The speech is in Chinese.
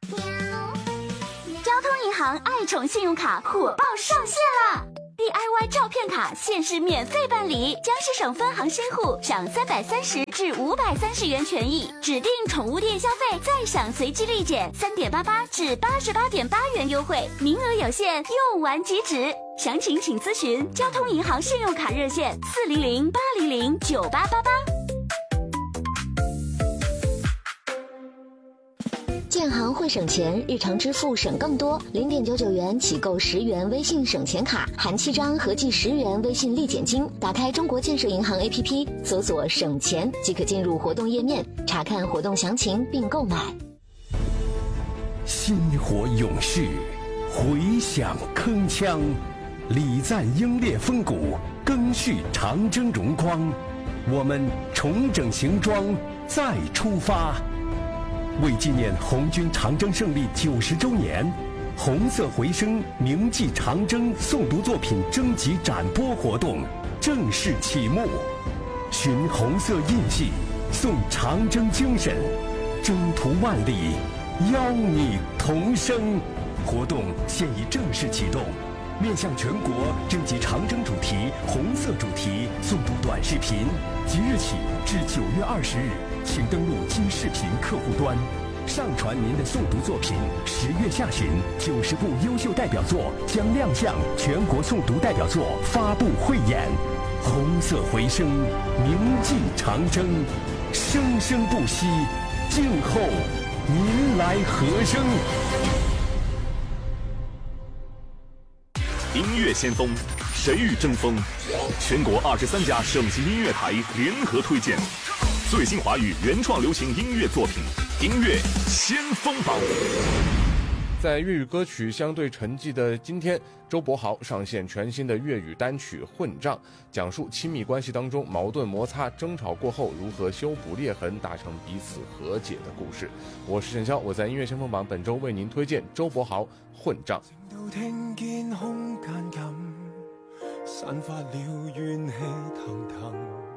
交通银行爱宠信用卡火爆上线啦！DIY 照片卡限时免费办理，江西省分行新户享330至530元权益，指定宠物店消费再享随机立减3.88至88.8元优惠，名额有限，用完即止。详情请咨询交通银行信用卡热线400-800-9888。 建行会省钱，日常支付省更多。0.99元起购10元微信省钱卡，含7张，合计10元微信立减金。打开中国建设银行 APP， 搜索省钱即可进入活动页面，查看活动详情并购买。 薪火勇士，回响铿锵，礼赞英烈风骨，赓续长征荣光。我们重整行装，再出发。为纪念红军长征胜利90周年，红色回声铭记长征诵读作品征集展播活动正式启幕。寻红色印记，颂长征精神，征途万里，邀你同声。活动现已正式启动，面向全国征集长征主题、红色主题诵读短视频，即日起至9月20日，请登录今视频客户端，上传您的诵读作品。10月下旬，90部优秀代表作将亮相全国诵读代表作发布汇演。红色回声，铭记长征，生生不息，静候您来和声。 音乐先锋，谁与争锋？全国23家省级音乐台联合推荐最新华语原创流行音乐作品，音乐先锋榜。 在粤语歌曲相对沉寂的今天，周柏豪上线全新的粤语单曲《混账》，讲述亲密关系当中矛盾摩擦、争吵过后如何修补裂痕，达成彼此和解的故事。我是陈潇，我在音乐先锋榜本周为您推荐周柏豪《混账》。 聽見空間感散發了怨氣騰騰